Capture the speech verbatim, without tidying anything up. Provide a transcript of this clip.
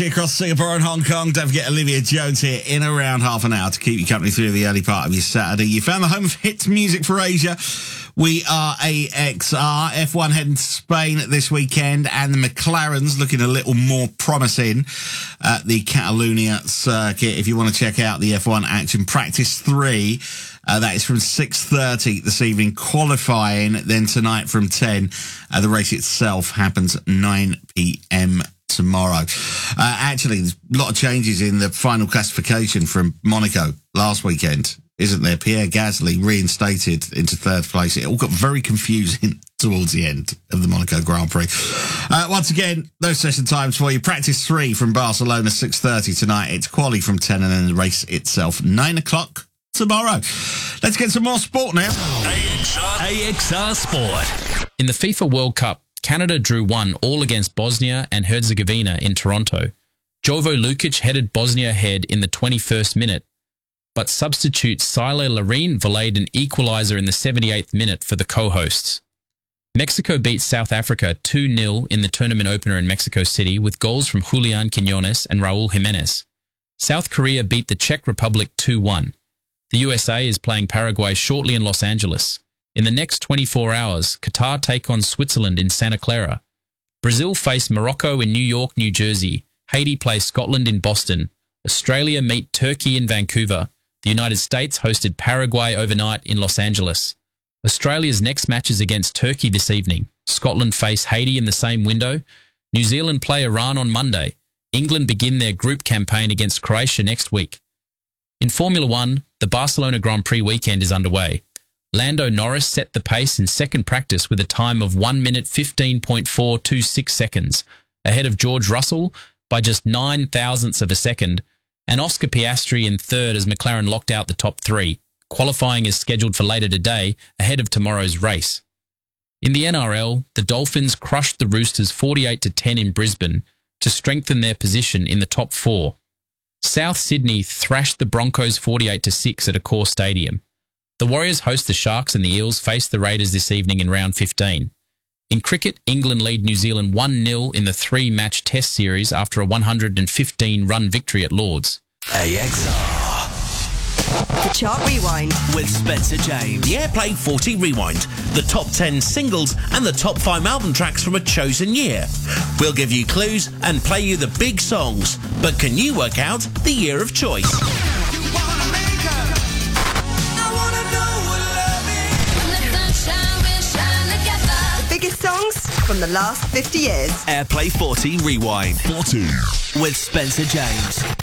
Across Singapore and Hong Kong. Don't forget Olivia Jones here in around half an hour to keep you company through the early part of your Saturday. You found the home of hits music for Asia. We are A X R. F one heading to Spain this weekend, and the McLarens looking a little more promising at the Catalunya circuit. If you want to check out the F one action, practice three, uh, that is from six thirty this evening, qualifying. Then tonight from ten, uh, the race itself happens at nine p.m. tomorrow. Uh, actually, there's a lot of changes in the final classification from Monaco last weekend, isn't there? Pierre Gasly reinstated into third place. It all got very confusing towards the end of the Monaco Grand Prix. Uh, once again, those session times for you. Practice three from Barcelona, six thirty tonight. It's quali from ten, and then the race itself, nine o'clock tomorrow. Let's get some more sport now. A X R, A X R Sport. In the FIFA World Cup, Canada drew one all against Bosnia and Herzegovina in Toronto. Jovo Lukic headed Bosnia ahead in the twenty-first minute, but substitute Sile Larin volleyed an equaliser in the seventy-eighth minute for the co-hosts. Mexico beat South Africa two nil in the tournament opener in Mexico City with goals from Julian Quiñones and Raul Jimenez. South Korea beat the Czech Republic two one. The U S A is playing Paraguay shortly in Los Angeles. In the next twenty-four hours, Qatar take on Switzerland in Santa Clara. Brazil face Morocco in New York, New Jersey. Haiti play Scotland in Boston. Australia meet Turkey in Vancouver. The United States hosted Paraguay overnight in Los Angeles. Australia's next match is against Turkey this evening. Scotland face Haiti in the same window. New Zealand play Iran on Monday. England begin their group campaign against Croatia next week. In Formula One, the Barcelona Grand Prix weekend is underway. Lando Norris set the pace in second practice with a time of one minute fifteen point four two six seconds, ahead of George Russell by just nine thousandths of a second, and Oscar Piastri in third as McLaren locked out the top three. Qualifying is scheduled for later today, ahead of tomorrow's race. In the N R L, the Dolphins crushed the Roosters forty-eight to ten in Brisbane to strengthen their position in the top four. South Sydney thrashed the Broncos forty-eight to six at Accor Stadium. The Warriors host the Sharks, and the Eels face the Raiders this evening in round fifteen. In cricket, England lead New Zealand one nil in the three-match test series after a one hundred fifteen run victory at Lords. A X R. The Chart Rewind With Spencer James. The Airplay forty Rewind. The top ten singles and the top five album tracks from a chosen year. We'll give you clues and play you the big songs. But can you work out the year of choice? Biggest songs from the last fifty years. Airplay forty Rewind. forty. With Spencer James.